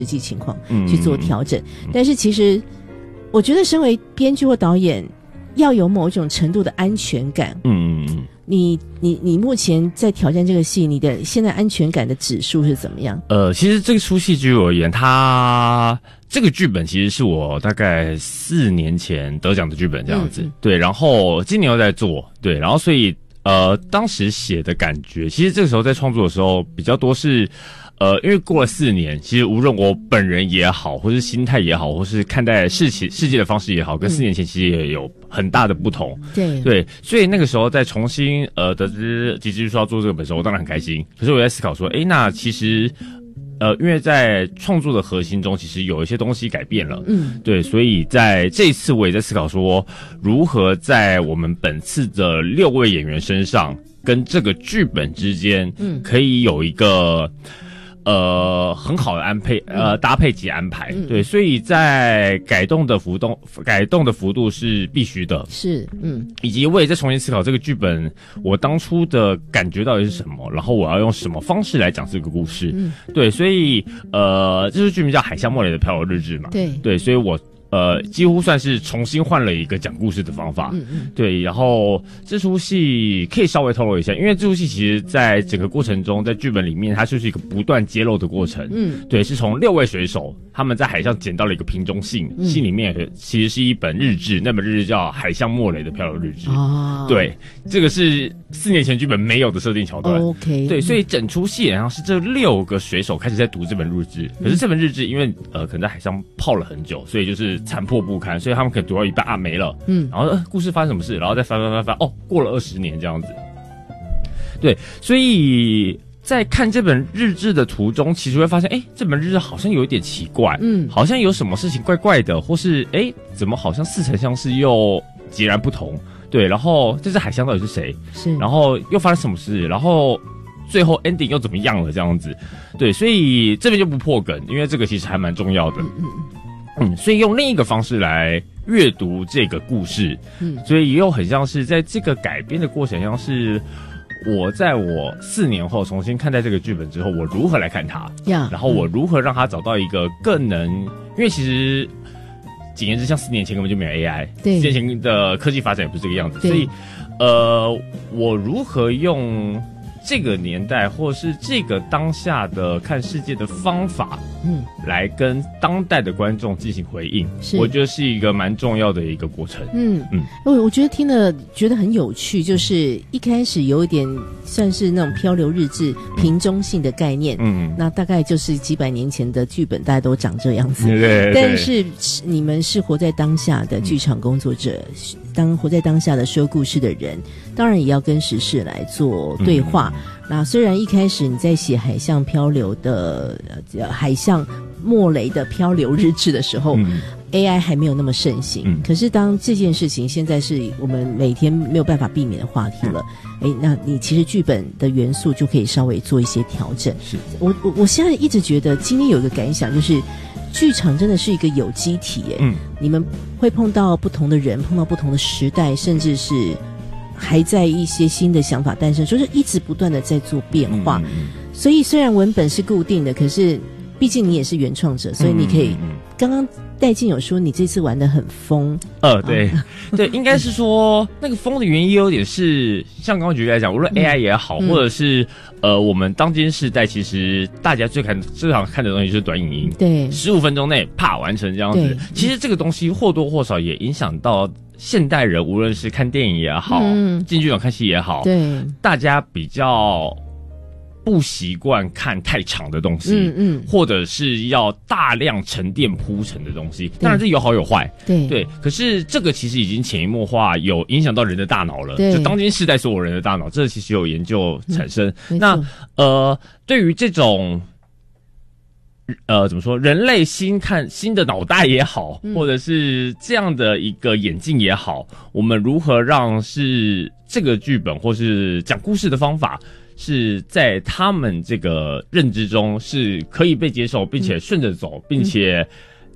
实际情况去做调整。但是其实我觉得身为编剧或导演要有某种程度的安全感。你目前在挑战这个戏，你的现在安全感的指数是怎么样？ 其实这个出戏剧而言，它这个剧本其实是我大概4年前得奖的剧本这样子，对，然后今年又在做，对，然后所以当时写的感觉，其实这个时候在创作的时候比较多是。因为过了4年，其实无论我本人也好，或是心态也好，或是看待世界的方式也好，跟4年前其实也有很大的不同。对，所以那个时候在重新得知即时说要做这个本的时候，我当然很开心。可是我在思考说，那其实因为在创作的核心中，其实有一些东西改变了。对，所以在这一次我也在思考说，如何在我们本次的6位演员身上，跟这个剧本之间，可以有一个。很好的搭配及安排，对，所以在改动的幅度是必须的，是，以及我也在重新思考这个剧本，我当初的感觉到底是什么，然后我要用什么方式来讲这个故事，对，所以这出剧名叫《海象莫雷的漂流日志》嘛，对，所以我。几乎算是重新换了一个讲故事的方法，对。然后这出戏可以稍微透露一下，因为这出戏其实在整个过程中，在剧本里面，它就是一个不断揭露的过程，对，是从6位水手他们在海上捡到了一个瓶中信，信里面其实是一本日志，那本日志叫《海象莫雷的漂流日志》，对，这个是4年前剧本没有的设定桥段，OK， 对，所以整出戏好像是这6个水手开始在读这本日志，可是这本日志因为可能在海上泡了很久，所以就是残破不堪，所以他们可能读到一半没了，然后故事发生什么事，然后再翻，过了20年这样子，对，所以在看这本日志的途中，其实会发现，这本日志好像有一点奇怪，好像有什么事情怪怪的，或是怎么好像似曾相识又截然不同，对，然后这只海象到底是谁？是，然后又发生什么事？然后最后 ending 又怎么样了？这样子，对，所以这边就不破梗，因为这个其实还蛮重要的。所以用另一个方式来阅读这个故事，所以又很像是在这个改编的过程，像是我在我4年后重新看待这个剧本之后，我如何来看它，然后我如何让它找到一个更能，因为其实简言之，像4年前根本就没有 AI， 4年前的科技发展也不是这个样子，所以我如何用这个年代或是这个当下的看世界的方法，来跟当代的观众进行回应，我觉得是一个蛮重要的一个过程。 我觉得听了觉得很有趣，就是一开始有一点算是那种漂流日志瓶中信的概念，那大概就是几百年前的剧本大家都长这样子，对，但是你们是活在当下的剧场工作者，活在当下的说故事的人，当然也要跟时事来做对话。那虽然一开始你在写海象漂流的海象莫雷的漂流日志的时候，AI 还没有那么盛行，可是当这件事情现在是我们每天没有办法避免的话题了，那你其实剧本的元素就可以稍微做一些调整。是，我现在一直觉得今天有一个感想，就是剧场真的是一个有机体你们会碰到不同的人，碰到不同的时代，甚至是还在一些新的想法诞生，就是一直不断的在做变化。所以虽然文本是固定的，可是毕竟你也是原创者，所以你可以刚刚戴静有说你这次玩得很疯， 对对，应该是说那个疯的原因有点是像刚刚举例来讲，无论 AI 也好，或者是我们当今世代，其实大家最常看的东西就是短影音，对，15分钟内啪完成这样子。其实这个东西或多或少也影响到现代人，无论是看电影也好，进剧场看戏也好，对，大家比较不习惯看太长的东西，或者是要大量沉淀铺陈的东西。当然这有好有坏，对。可是这个其实已经潜移默化，有影响到人的大脑了。就当今世代所有人的大脑，这其实有研究产生。那对于这种怎么说，人类新的脑袋也好，或者是这样的一个眼镜也好，我们如何让是这个剧本或是讲故事的方法，是在他们这个认知中是可以被接受，并且顺着走，并且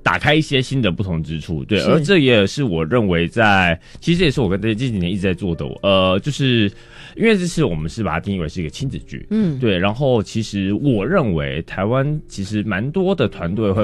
打开一些新的不同之处，对，而这也是我认为其实这也是我跟这几年一直在做的，就是因为这次我们是把它定义为是一个亲子剧，对，然后其实我认为台湾其实蛮多的团队会